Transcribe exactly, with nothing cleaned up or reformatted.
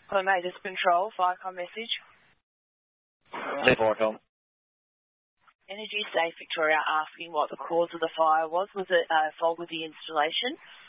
Hello, Majors Control, Firecom message. Firecom. Energy Safe Victoria asking what the cause of the fire was. Was it a fault with the installation?